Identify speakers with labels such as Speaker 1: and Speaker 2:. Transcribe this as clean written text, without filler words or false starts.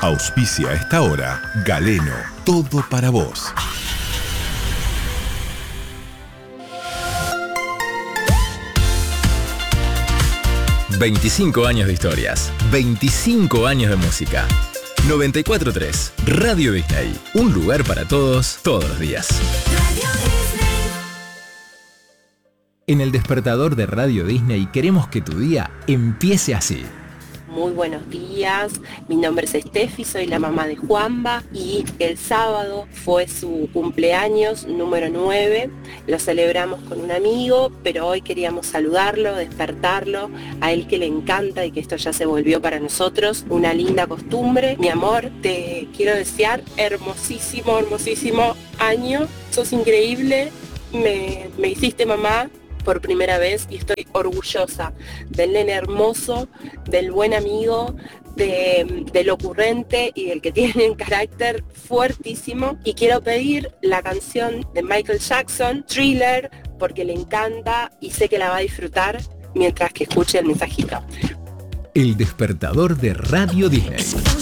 Speaker 1: Auspicia a esta hora Galeno, todo para vos.
Speaker 2: ...25 años de historias... ...25 años de música... ...94.3... Radio Disney... ...un lugar para todos, todos los días. En el despertador de Radio Disney... ...queremos que tu día empiece así.
Speaker 3: Muy buenos días, mi nombre es Steffi, soy la mamá de Juanba y el sábado fue su cumpleaños número 9, lo celebramos con un amigo, pero hoy queríamos saludarlo, despertarlo, a él que le encanta y que esto ya se volvió para nosotros una linda costumbre. Mi amor, te quiero desear hermosísimo, hermosísimo año, sos increíble, me hiciste mamá por primera vez y estoy orgullosa del nene hermoso, del buen amigo, del ocurrente y del que tiene un carácter fuertísimo. Y quiero pedir la canción de Michael Jackson, Thriller, porque le encanta y sé que la va a disfrutar mientras que escuche el mensajito.
Speaker 2: El despertador de Radio Disney.